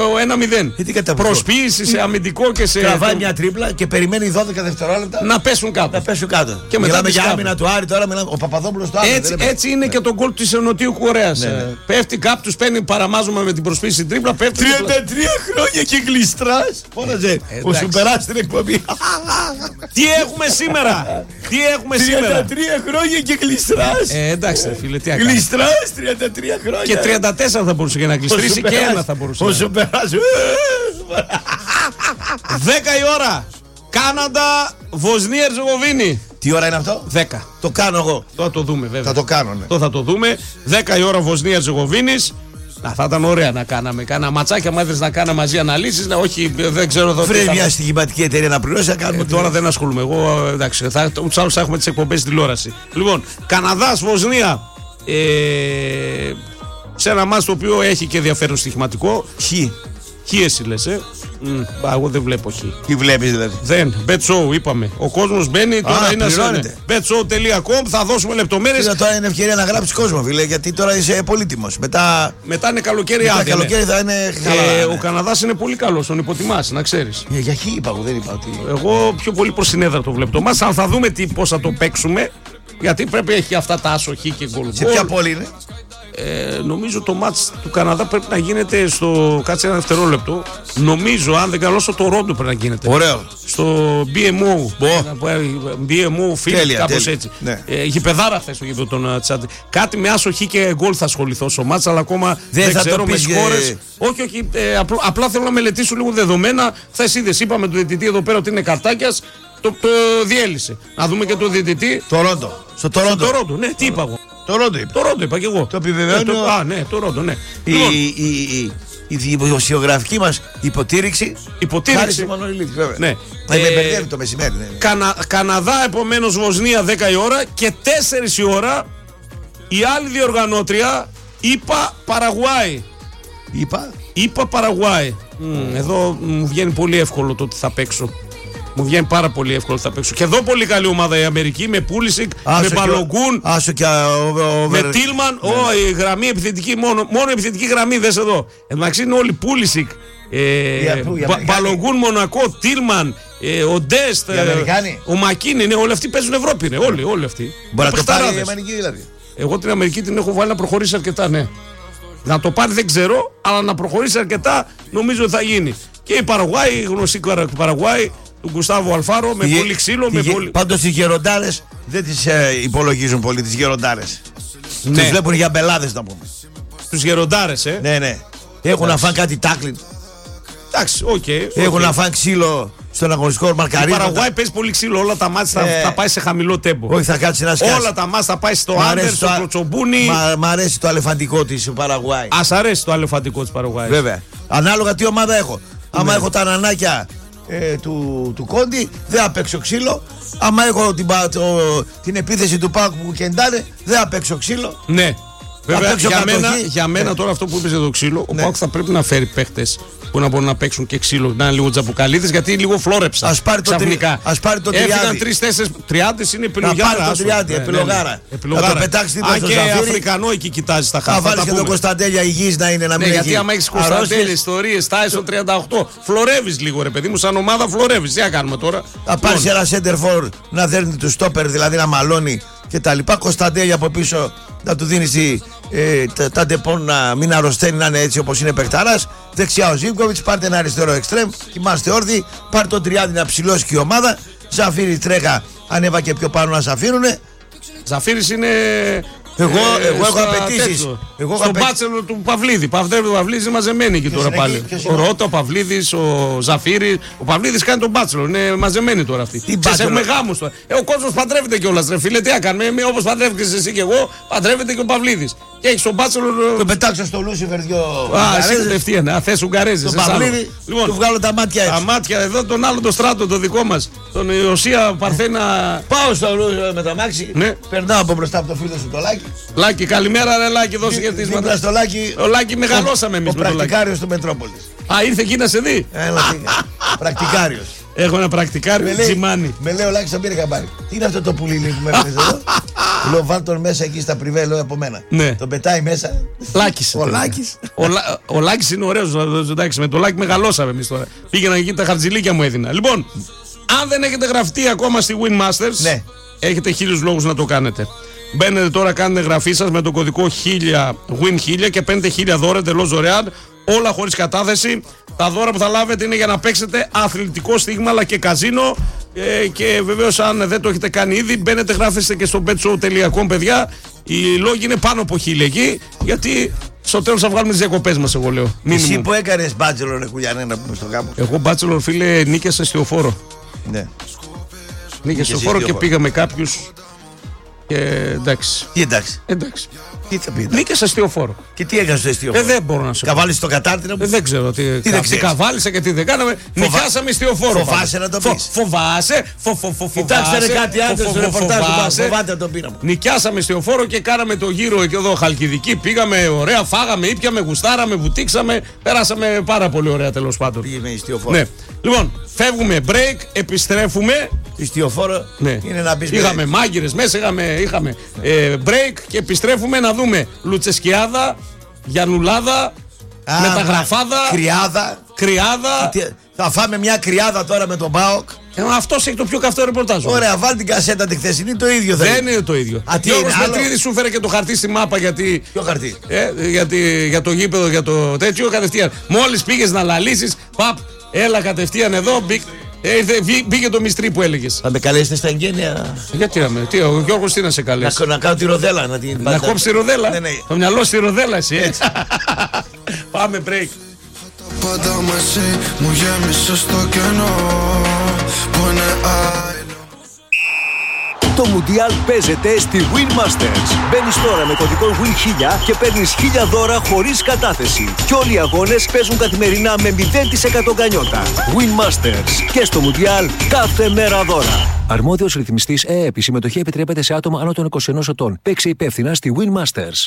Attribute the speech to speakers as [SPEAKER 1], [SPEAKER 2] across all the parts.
[SPEAKER 1] 1-0. Προσποίηση σε αμυντικό και σε.
[SPEAKER 2] Τραβάει μια τρίπλα και περιμένει 12 δευτερόλεπτα
[SPEAKER 1] να πέσουν κάτω.
[SPEAKER 2] Και μιλάμε για άμυνα του Άρη τώρα. Ο Παπαδόπουλος το άλλο.
[SPEAKER 1] Έτσι είναι και το γκολ της Νοτιού Κορέας. Πέφτει κάπου, τους παίρνει, παραμάζουμε με την προσποίηση τρίπλα. 33
[SPEAKER 2] χρόνια και γλιστράς. Φώναζε. Που σου περάσει την εκπομπή.
[SPEAKER 1] Τι έχουμε σήμερα.
[SPEAKER 2] 33 χρόνια και γλιστράς.
[SPEAKER 1] Εντάξει, φίλε, τι έκανε.
[SPEAKER 2] Γλιστράς 33 χρόνια.
[SPEAKER 1] Και 34 θα μπορούσε να γλιστρήσει και ένα θα μπορούσε.
[SPEAKER 2] Όσο περάσει.
[SPEAKER 1] 10 η ώρα. Κάναντα, Βοσνία, Ερζεγοβίνη.
[SPEAKER 2] Τι ώρα είναι αυτό?
[SPEAKER 1] 10.
[SPEAKER 2] Το κάνω εγώ.
[SPEAKER 1] Θα το δούμε βέβαια.
[SPEAKER 2] Θα το κάνω, ναι.
[SPEAKER 1] Το θα το δούμε. 10 η ώρα Βοσνία, Ερζεγοβίνης. Θα ήταν ωραία να κάναμε. Κάνα ματσάκια, μα να κάναμε μαζί αναλύσεις. Όχι, δεν ξέρω εδώ.
[SPEAKER 2] Βρε μια στοιχηματική εταιρεία να πληρώσει, να κάνουμε.
[SPEAKER 1] Τώρα δεν ασχολούμαι. Εγώ εντάξει, ούτως άλλως θα έχουμε τις εκπομπές τηλεόραση. Λοιπόν, Καναδάς, Βοσνία. Σε ένα μάτς το οποίο έχει και ενδιαφέρον στοιχηματικό. Χ εσύ λες, εγώ δεν βλέπω χ.
[SPEAKER 2] Τι βλέπεις δηλαδή?
[SPEAKER 1] Δεν, bet show είπαμε. Ο κόσμος μπαίνει, τώρα είναι σαν betshow.com, θα δώσουμε λεπτομέρειες.
[SPEAKER 2] Τώρα είναι ευκαιρία να γράψεις κόσμο, φίλε, γιατί τώρα είσαι πολύτιμος. Μετά
[SPEAKER 1] είναι καλοκαίρι άδεια.
[SPEAKER 2] Καλοκαίρι θα είναι χαλαρά.
[SPEAKER 1] Ο Καναδάς είναι πολύ καλός, τον υποτιμάς, να ξέρεις.
[SPEAKER 2] Για χ είπα, δεν είπα ότι.
[SPEAKER 1] Εγώ πιο πολύ προς την έδρα το βλέπω το μάτς, αλλά θα δούμε πώς θα το παίξουμε. Γιατί πρέπει έχει αυτά τα άσο χ και γκολ.
[SPEAKER 2] Σε ποια πόλη είναι?
[SPEAKER 1] Νομίζω το μάτς του Καναδά πρέπει να γίνεται στο. Κάτσε ένα δευτερόλεπτο. Νομίζω, αν δεν κάνω, στο Τορόντο πρέπει να γίνεται.
[SPEAKER 2] Ωραίο.
[SPEAKER 1] Στο BMO. BMO Field, κάπως έτσι.
[SPEAKER 2] Ναι.
[SPEAKER 1] Γηπεδάρα χθες στο γήπεδο των Τσάντ. Κάτι με άσο χ και γκολ θα ασχοληθώ στο μάτς, αλλά ακόμα δεν ξέρω με σκόρες. Όχι, απλά θέλω να μελετήσω λίγο δεδομένα. Χθες είδες, είπαμε του διαιτητή εδώ πέρα ότι είναι καρτάκιας. Το διέλυσε. Να δούμε και το διαιτητή.
[SPEAKER 2] Τορόντο. Στο Τορόντο.
[SPEAKER 1] Ναι, τι είπα εγώ.
[SPEAKER 2] Τορόντο
[SPEAKER 1] είπα και εγώ.
[SPEAKER 2] Το επιβεβαιώνω.
[SPEAKER 1] Ναι, Τορόντο, ναι.
[SPEAKER 2] Η δημοσιογραφική μας υποτήρηξη. Χάρη στη Μανολίδη, βέβαια.
[SPEAKER 1] Ναι.
[SPEAKER 2] Με μπερδεύει το μεσημέρι.
[SPEAKER 1] Καναδά, επομένως Βοσνία 10 η ώρα και 4 η ώρα η άλλη διοργανώτρια είπα Παραγουάη. Είπα Παραγουάη. Εδώ μου βγαίνει πολύ εύκολο το ότι θα παίξω. Μου βγαίνει πάρα πολύ εύκολο θα παίξω. Και εδώ πολύ καλή ομάδα η Αμερική με Πούλισικ, με Μπαλογκούν, με Τίλμαν. Η γραμμή επιθετική, μόνο επιθετική γραμμή, δες εδώ. Εντάξει είναι όλοι Πούλισικ, Μπαλογκούν, Μονακό, Τίλμαν, ο Ντέστ, ο Μακίνη. Όλοι αυτοί παίζουν Ευρώπη. Όλοι αυτοί.
[SPEAKER 2] Μπορεί να το πάρει η Αμερική δηλαδή.
[SPEAKER 1] Εγώ την Αμερική την έχω βάλει να προχωρήσει αρκετά, ναι. Να το πάρει δεν ξέρω, αλλά να προχωρήσει αρκετά νομίζω ότι θα γίνει. Και η Παραγουάη, η γνωστή Παραγουάη. Του Γκουστάβο Αλφάρο με πολύ ξύλο.
[SPEAKER 2] Πάντως οι γεροντάρες δεν τις υπολογίζουν πολύ, τις γεροντάρες.
[SPEAKER 1] Ναι.
[SPEAKER 2] Τους βλέπουν για μπελάδες να πούμε.
[SPEAKER 1] Τους γεροντάρες,
[SPEAKER 2] Ναι. Έχουν να φάνε κάτι τάκλιν.
[SPEAKER 1] Εντάξει, οκ.
[SPEAKER 2] Έχουν να φάνε ξύλο στον αγωνιστικό μαρκαρίδα.
[SPEAKER 1] Η Παραγουάη παίζει πολύ ξύλο. Όλα τα μάτια θα πάει σε χαμηλό τέμπο.
[SPEAKER 2] Όχι, θα κάτσει να σκάσει.
[SPEAKER 1] Όλα τα μάτια θα πάει στο άντερ, στο κλωτσομπούνι.
[SPEAKER 2] Μ' αρέσει το αλεφαντικό της Παραγουάη.
[SPEAKER 1] Ας αρέσει το αλεφαντικό της Παραγουάη.
[SPEAKER 2] Βέβαια. Ανάλογα τι ομάδα έχω. Άμα έχω τα νανάκια του Κόντι, δεν θα παίξω ξύλο. Άμα έχω την επίθεση του Πάκου που κεντάνε, δεν θα παίξω ξύλο.
[SPEAKER 1] Ναι. Βέβαια, για μένα τώρα αυτό που είπες για το ξύλο, ο Πάκου θα πρέπει να φέρει παίχτες που να μπορούν να παίξουν και ξύλο, να είναι λίγο τζαπουκαλίδες, γιατί λίγο φλόρεψα.
[SPEAKER 2] Ας πάρει το 30.
[SPEAKER 1] Έφυγαν 3-4 30 είναι επιλογάρα.
[SPEAKER 2] Να πάρει το 30, επιλογάρα. Θα το πετάξει την
[SPEAKER 1] Αν και Αφρικανό εκεί κοιτάζει τα χάρτα.
[SPEAKER 2] Θα βάλεις και τον Κωνσταντέλια υγιής να είναι, να μην έχει.
[SPEAKER 1] Γιατί άμα έχεις Κωνσταντέλια, ιστορίες, Τάισον 38, φλορεύεις λίγο ρε παιδί μου, σαν ομάδα φλορεύεις. Τι να κάνουμε τώρα.
[SPEAKER 2] Θα πάρεις ένα center for να δέρνει του στόπερ, δηλαδή να μαλώνει και τα λοιπά. Κωνσταντέλια από πίσω να του δίνει τα ντεπών να μην αρρωσταίνει, να είναι έτσι όπως είναι παιχταράς. Δεξιά ο Ζίβκοβιτς, πάρτε ένα αριστερό εξτρέμ, είμαστε όρθιοι. Πάρτε το τριάδι να ψηλώσει και η ομάδα. Ζαφίρι Τρέχα ανέβα και πιο πάνω να σαφίρουνε.
[SPEAKER 1] Ζαφίρις είναι.
[SPEAKER 2] Εγώ έχω απαιτήσεις.
[SPEAKER 1] Στον μπάτσελο του Παυλίδη. Παυλίδη είναι μαζεμένοι εκεί τώρα πάλι. Ο Ρώτο, ο Παυλίδης, ο Ζαφίρη. Ο Παυλίδης κάνει τον μπάτσελο. Είναι μαζεμένοι τώρα αυτοί. Έχουμε γάμους τώρα. Ο κόσμος παντρεύεται κιόλας. Ρε φίλε, τι έκανε. Όπως παντρεύτηκες εσύ και εγώ, παντρεύεται και ο Παυλίδης. Και έχει τον μπάτσελο.
[SPEAKER 2] Το πετάξω στο Λούσιφερ δυο.
[SPEAKER 1] Α, θες Ουγγαρέζες.
[SPEAKER 2] Τον Παυλίδη. Του βγάλω τα μάτια έτσι.
[SPEAKER 1] Τα μάτια εδώ, τον άλλο το στράτο, το δικό μας. Τον Ιωσία Παρθένα.
[SPEAKER 2] Πάω στο Λούσιφερ με το αμάξι. Περνάω από μπροστά από το φίλο σου το Λάκη.
[SPEAKER 1] Λάκη, καλημέρα ρε Λάκη, δώσε χαιρετίσματα.
[SPEAKER 2] Στο Λάκη.
[SPEAKER 1] Ο Λάκη μεγαλώσαμε εμείς με το Λάκη.
[SPEAKER 2] Ο πρακτικάριος του Μετρόπολης.
[SPEAKER 1] Α, ήρθε εκεί να σε δει.
[SPEAKER 2] Έλα, πρακτικάριος.
[SPEAKER 1] Έχω ένα πρακτικάριο, Τζιμάνι.
[SPEAKER 2] Με λέει ο Λάκης τον πήρε καμπάρι. Τι είναι αυτό το πουλί που με έφερες εδώ. Λέω βάλ τον μέσα εκεί στα πριβέ, λέω από μένα.
[SPEAKER 1] Ναι.
[SPEAKER 2] Τον πετάει μέσα.
[SPEAKER 1] Λάκης.
[SPEAKER 2] Ο Λάκης.
[SPEAKER 1] Ο Λάκης είναι ωραίος. Εντάξει, με το Λάκη μεγαλώσαμε εμείς τώρα. Πήγαινα εκεί, τα χαρτζηλίκια μου έδινα. Λοιπόν, αν δεν έχετε γραφτεί ακόμα στη Win Masters,
[SPEAKER 2] ναι,
[SPEAKER 1] έχετε 1000 λόγους να το κάνετε. Μπαίνετε τώρα, κάνετε εγγραφή σας με το κωδικό 1000 Win1000 και παίρνετε 1000 δώρα εντελώς δωρεάν. Όλα χωρίς κατάθεση. Τα δώρα που θα λάβετε είναι για να παίξετε αθλητικό στίγμα αλλά και καζίνο. Και βεβαίως, αν δεν το έχετε κάνει ήδη, μπαίνετε, γράφεστε και στο betshow.com, παιδιά. Οι λόγοι είναι πάνω από 1000 εκεί, γιατί στο τέλος θα βγάλουμε τις διακοπές μας, εγώ λέω.
[SPEAKER 2] Εσύ που έκανες bachelor, Κουλιανέ, να πούμε στο γάμο.
[SPEAKER 1] Εγώ bachelor, φίλε, νίκες σε στιοφόρο.
[SPEAKER 2] Ναι.
[SPEAKER 1] Νίκες σε στιοφόρο και πήγαμε κάποιους. Και εντάξει.
[SPEAKER 2] Τι εντάξει.
[SPEAKER 1] Εντάξει.
[SPEAKER 2] Τι θα πει.
[SPEAKER 1] Νίκες σε στιοφόρο.
[SPEAKER 2] Και τι έκανε στο στιοφόρο.
[SPEAKER 1] Δεν μπορώ να σου πω.
[SPEAKER 2] Καβάλεις το κατάρτινο.
[SPEAKER 1] Δεν ξέρω τι καβάλισα και τι δεν κάναμε. Νοικιάσαμε στιοφόρο.
[SPEAKER 2] Φοβάσαι να το πεις.
[SPEAKER 1] Φοβάσαι.
[SPEAKER 2] Κοιτάξτε κάτι άντρες στο ρεπορτάζ που φοβάται να το πήραμε.
[SPEAKER 1] Νοικιάσαμε στιοφόρο και κάναμε το γύρο εκεί εδώ Χαλκιδική. Πήγαμε ωραία, φάγαμε, ήπιαμε, γουστάραμε, βουτήξαμε. Περάσαμε πάρα πολύ ωραία, τέλος πάντων.
[SPEAKER 2] Πήγαμε στιοφόρο.
[SPEAKER 1] Ναι. Λοιπόν, φεύγουμε break, επιστρέφουμε.
[SPEAKER 2] Η στιοφόρο είναι να μπεις.
[SPEAKER 1] Είχαμε μάγκυρες μέσα, είχαμε break και επιστρέφουμε να δούμε Λουτσεσκιάδα, Γιαννουλάδα, Μεταγραφάδα, Κρυάδα.
[SPEAKER 2] Θα φάμε μια κρυάδα τώρα με τον ΠΑΟΚ.
[SPEAKER 1] Αυτός έχει το πιο καυτό ρεπορτάζ.
[SPEAKER 2] Ωραία, βάλει την κασέτα τη χθεσινή, το ίδιο θα είναι.
[SPEAKER 1] Δεν είναι το ίδιο. Γιώργος Μετρίδης σου φέρε και το χαρτί στη μάπα γιατί.
[SPEAKER 2] Ποιο χαρτί?
[SPEAKER 1] Για το γήπεδο, για το τέτοιο κατευθείαν. Μόλις πήγες να λαλήσεις, παπ, έλα κατευθείαν εδώ. Μπήκε το μυστρή που έλεγες.
[SPEAKER 2] Θα με καλέσετε στα εγγένεια.
[SPEAKER 1] Γιατί να με, ο Γιώργος τι να σε καλέσει.
[SPEAKER 2] Να κάνω τη ροδέλα.
[SPEAKER 1] Να κόψει τη ροδέλα.
[SPEAKER 2] Ναι.
[SPEAKER 1] Το μυαλό στη ροδέλα, εσύ έτσι. Πάμε break.
[SPEAKER 3] Πάντα μαζί μου γέμισε στο κενό που είναι άλλο.
[SPEAKER 4] Το Μουντιάλ παίζεται στη Win Masters. Μπαίνεις τώρα με κωδικό Win1000 και παίρνεις 1000 δώρα χωρίς κατάθεση. Και όλοι οι αγώνες παίζουν καθημερινά με 0% γκανιότα. Win Masters. Και στο Μουντιάλ κάθε μέρα δώρα. Αρμόδιος ρυθμιστής ΕΕΠ. Η συμμετοχή επιτρέπεται σε άτομα άνω των 21 ετών. Παίξε υπεύθυνα στη Win Masters.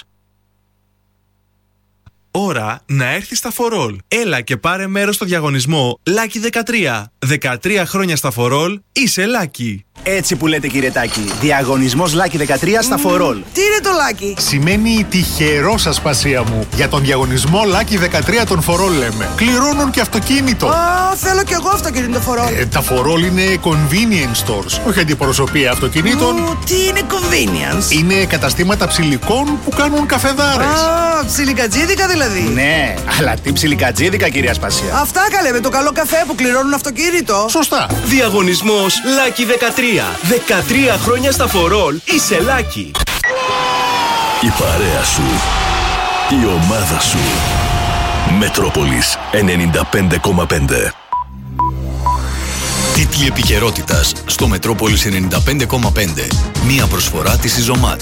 [SPEAKER 5] Ώρα να έρθει στα For All. Έλα και πάρε μέρος στο διαγωνισμό Lucky 13. 13 χρόνια στα For All, είσαι Lucky.
[SPEAKER 6] Έτσι που λέτε, κύριε Τάκη. Διαγωνισμός Lucky 13 στα For All.
[SPEAKER 7] Τι είναι το Lucky?
[SPEAKER 8] Σημαίνει τυχερό, ασπασία μου. Για τον διαγωνισμό Lucky 13 των For All λέμε. Κληρώνουν και αυτοκίνητο.
[SPEAKER 7] Θέλω κι εγώ αυτοκίνητο For All.
[SPEAKER 8] Τα For All είναι convenience stores, όχι αντιπροσωπεία αυτοκινήτων.
[SPEAKER 7] Τι είναι convenience?
[SPEAKER 8] Είναι καταστήματα ψηλικών που κάνουν καφεδάρες.
[SPEAKER 7] Ψιλικατζίδικα δηλαδή.
[SPEAKER 6] Ναι, αλλά τι ψιλικατζίδικα, κύριε Ασπασία.
[SPEAKER 7] Αυτά καλέ, με το καλό καφέ που κληρώνουν αυτοκίνητο.
[SPEAKER 8] Σωστά.
[SPEAKER 9] Διαγωνισμός Lucky 13. 13 χρόνια στα For All, είσαι Lucky.
[SPEAKER 10] Η παρέα σου, η ομάδα σου. Μετρόπολης 95,5. Τίτλοι επικαιρότητας στο Μετρόπολης 95,5. Μία προσφορά της Ιζωμάτ.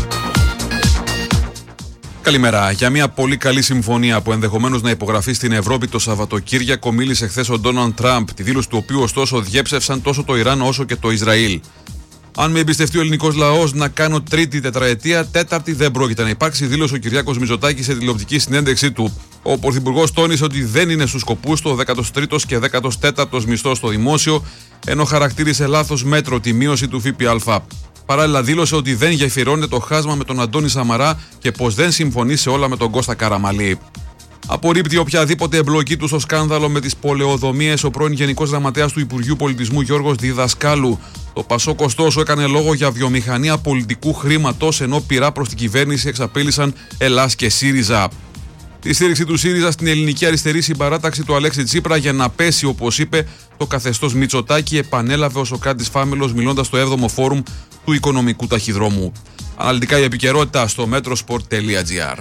[SPEAKER 11] Καλημέρα. Για μια πολύ καλή συμφωνία που ενδεχομένως να υπογραφεί στην Ευρώπη το Σαββατοκύριακο, μίλησε χθες ο Ντόναλντ Τραμπ, τη δήλωση του οποίου ωστόσο διέψευσαν τόσο το Ιράν όσο και το Ισραήλ. Αν με εμπιστευτεί ο ελληνικός λαός να κάνω τρίτη τετραετία, τέταρτη δεν πρόκειται να υπάρξει, δήλωσε ο Κυριάκος Μητσοτάκης σε τηλεοπτική συνέντευξή του. Ο Πρωθυπουργός τόνισε ότι δεν είναι στους σκοπούς το 13ο και 14ο μισθός στο δημόσιο, ενώ χαρακτήρισε λάθος μέτρο τη μείωση του ΦΠΑ. Παράλληλα, δήλωσε ότι δεν γεφυρώνεται το χάσμα με τον Αντώνη Σαμαρά και πως δεν συμφωνεί σε όλα με τον Κώστα Καραμαλή. Απορρίπτει οποιαδήποτε εμπλοκή του στο σκάνδαλο με τις πολεοδομίες ο πρώην Γενικός Γραμματέας του Υπουργείου Πολιτισμού Γιώργος Διδασκάλου. Το Πασόκ ωστόσο έκανε λόγο για βιομηχανία πολιτικού χρήματος, ενώ πειρά προς την κυβέρνηση εξαπέλυσαν Ελλάς και ΣΥΡΙΖΑ. Τη στήριξη του ΣΥΡΙΖΑ στην ελληνική αριστερή συμπαράταξη του Αλέξη Τσίπρα για να πέσει, όπως είπε, το καθεστώς Μητσοτάκη, επανέλαβε ο Σοκράτης Φάμελος μιλώντας στο 7ο φόρουμ του Οικονομικού Ταχυδρόμου. Αναλυτικά η επικαιρότητα στο metrosport.gr.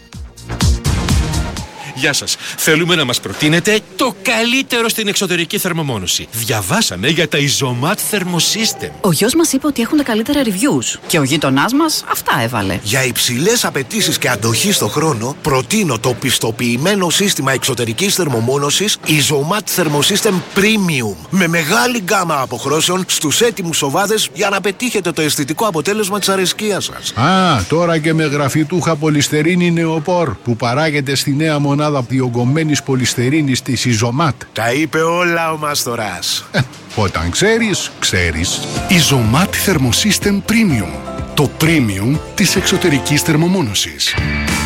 [SPEAKER 9] Γεια σας. Θέλουμε να μας προτείνετε το καλύτερο στην εξωτερική θερμομόνωση. Διαβάσαμε για τα Izomat Thermosystem.
[SPEAKER 12] Ο γιος μας είπε ότι έχουν τα καλύτερα reviews και ο γείτονάς μας αυτά έβαλε.
[SPEAKER 13] Για υψηλές απαιτήσεις και αντοχή στο χρόνο, προτείνω το πιστοποιημένο σύστημα εξωτερικής θερμομόνωσης Izomat Thermosystem Premium. Με μεγάλη γκάμα αποχρώσεων στους έτοιμους σοβάδες για να πετύχετε το αισθητικό αποτέλεσμα της αρεσκίας σας.
[SPEAKER 8] Τώρα και με γραφιτούχα πολυστερίνη νεοπόρ που παράγεται στη νέα μονάδα διογκωμένης πολυστερίνης της Ιζωμάτ.
[SPEAKER 13] Τα είπε όλα ο Μαστοράς.
[SPEAKER 8] Όταν ξέρεις, ξέρεις.
[SPEAKER 14] Izomat Thermosystem Premium. Το
[SPEAKER 8] Το premium της εξωτερικής θερμομόνωσης.